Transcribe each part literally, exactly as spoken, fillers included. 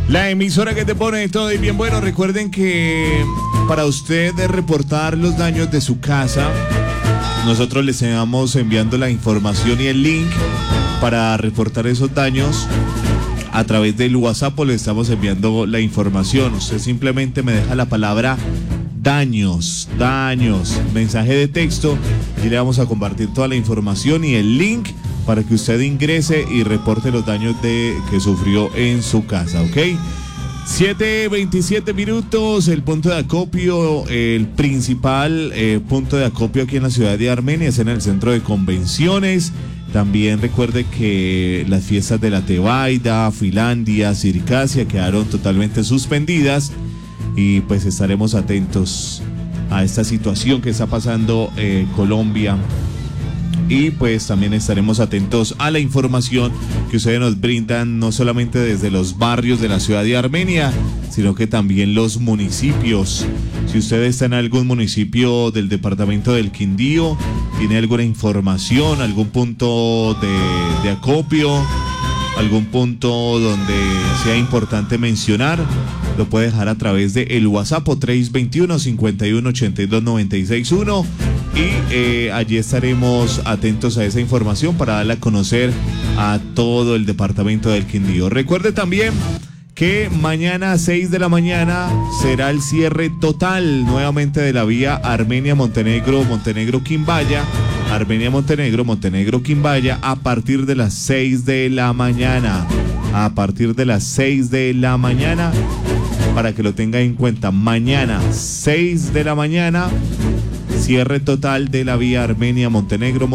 La emisora que te pone todo y bien bueno. Recuerden que para usted reportar los daños de su casa, nosotros les estamos enviando la información y el link para reportar esos daños. A través del WhatsApp le estamos enviando la información. Usted simplemente me deja la palabra daños, daños, mensaje de texto, y le vamos a compartir toda la información y el link para que usted ingrese y reporte los daños de, que sufrió en su casa, ¿ok? siete veintisiete minutos, el punto de acopio, el principal eh, punto de acopio aquí en la ciudad de Armenia es en el centro de convenciones. También recuerde que las fiestas de la Tebaida, Finlandia, Circasia quedaron totalmente suspendidas y pues estaremos atentos a esta situación que está pasando eh, Colombia. Y pues también estaremos atentos a la información que ustedes nos brindan, no solamente desde los barrios de la ciudad de Armenia, sino que también los municipios. Si usted está en algún municipio del departamento del Quindío, tiene alguna información, algún punto de, de acopio, algún punto donde sea importante mencionar, lo puede dejar a través de el WhatsApp tres dos uno, cinco uno ocho dos, nueve seis uno. Y eh, allí estaremos atentos a esa información para darla a conocer a todo el departamento del Quindío. Recuerde también que mañana a seis de la mañana será el cierre total nuevamente de la vía Armenia-Montenegro, Montenegro-Quimbaya, Armenia-Montenegro, Montenegro-Quimbaya a partir de las seis de la mañana. A partir de las seis de la mañana, para que lo tenga en cuenta, mañana seis de la mañana. Cierre total de la vía Armenia-Montenegro,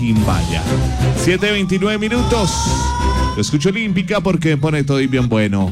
Montenegro-Quimbaya. siete veintinueve minutos. Lo escucho olímpica porque me pone todo y bien bueno.